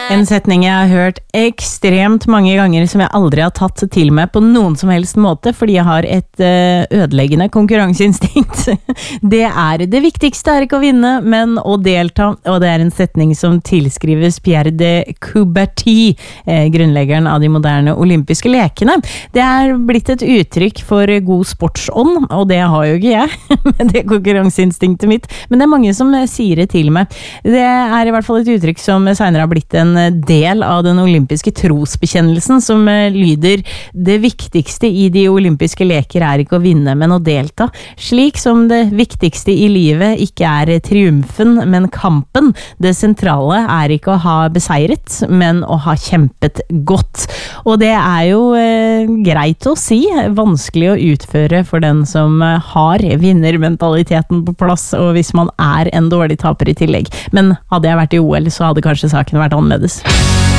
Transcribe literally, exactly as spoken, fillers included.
En setning jeg har hørt ekstremt mange ganger som jeg aldri har tatt til meg på noen som helst måte, fordi jeg har et ødeleggende konkurranseinstinkt. Det er det viktigste er ikke å vinne, men å delta, og det er en setning som tilskrives Pierre de Coubertin, grunnleggeren av de moderne olympiske lekene. Det er blitt et uttrykk for god sportsånd, og det har jo ikke jeg, med det konkurranseinstinktet mitt, men det er mange som sier det til meg. Det er i hvert fall et uttrykk som senere har blitt en del av den olympiske trosbekjennelsen, som lyder: det viktigste i de olympiske leker er ikke å vinne, men å delta. Slik som det viktigste i livet ikke er triumfen, men kampen. Det sentrale er ikke å ha beseiret, men å ha kjempet godt. Og det er jo eh, greit å si, vanskelig å utføre for den som har vinnermentaliteten på plass, og hvis man er en dårlig taper i tillegg. Men hadde jeg vært i O L, så hadde kanskje saken vært annerledes.